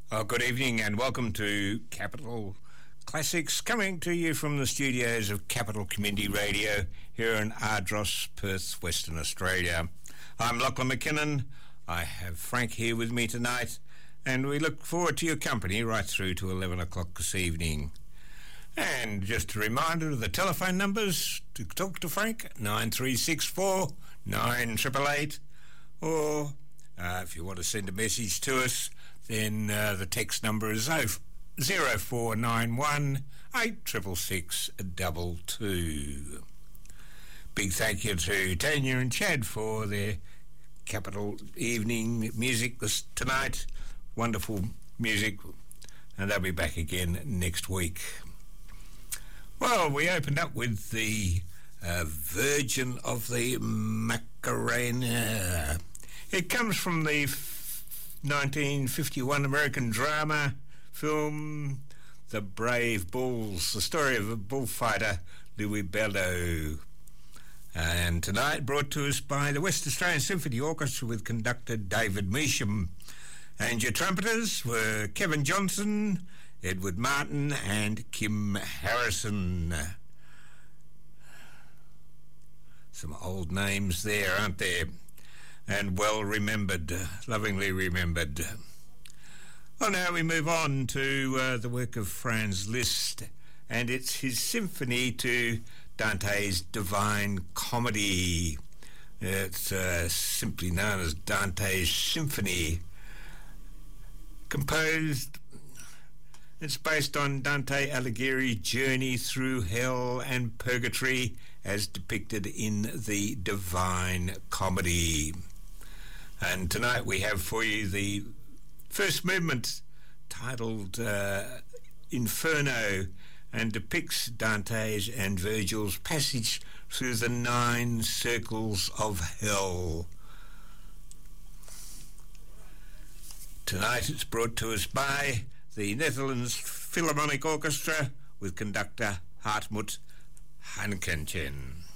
Oh, good evening and welcome to Capital Classics, coming to you from the studios of Capital Community Radio here in Ardross, Perth, Western Australia. I'm Lachlan McKinnon. I have Frank here with me tonight, and we look forward to your company right through to 11 o'clock this evening. And just a reminder of the telephone numbers to talk to Frank, 9364 9888, or if you want to send a message to us, then the text number is 0491 866 222. Big thank you to Tanya and Chad for their Capital evening music tonight. Wonderful music, and they'll be back again next week. Well, we opened up with the Virgin of the Macarena. It comes from the 1951 American drama film The Brave Bulls, the story of a bullfighter, Louis Belleau. And tonight brought to us by the West Australian Symphony Orchestra with conductor David Measham. And your trumpeters were Kevin Johnson, Edward Martin and Kim Harrison. Some old names there, aren't there? And well remembered, lovingly remembered. Well, now we move on to the work of Franz Liszt, and it's his symphony to Dante's Divine Comedy. It's simply known as Dante's Symphony. It's based on Dante Alighieri's journey through hell and purgatory as depicted in the Divine Comedy. And tonight we have for you the first movement, titled Inferno, and depicts Dante's and Virgil's passage through the 9 circles of hell. Tonight it's brought to us by the Netherlands Philharmonic Orchestra with conductor Hartmut Hankentjen.